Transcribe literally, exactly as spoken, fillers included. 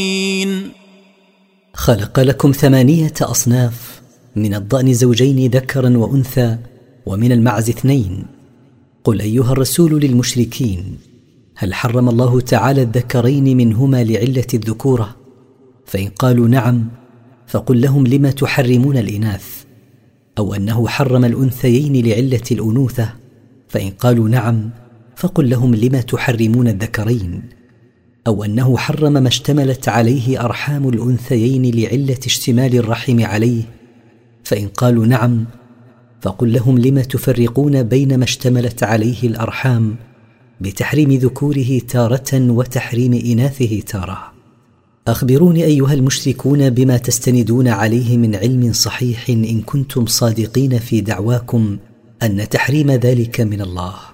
خلق لكم ثمانية أصناف، من الضأن زوجين ذكرا وأنثى، ومن المعز اثنين. قل أيها الرسول للمشركين: هل حرم الله تعالى الذكرين منهما لعلة الذكورة؟ فإن قالوا نعم فقل لهم: لم تحرمون الإناث؟ أو أنه حرم الأنثيين لعلة الأنوثة؟ فإن قالوا نعم فقل لهم: لم تحرمون الذكرين؟ أو أنه حرم ما اشتملت عليه أرحام الأنثيين لعلة اشتمال الرحم عليه؟ فإن قالوا نعم فقل لهم: لم تفرقون بين ما اشتملت عليه الأرحام بتحريم ذكوره تارة وتحريم إناثه تارة؟ أخبروني أيها المشركون بما تستندون عليه من علم صحيح إن كنتم صادقين في دعواكم أن تحريم ذلك من الله.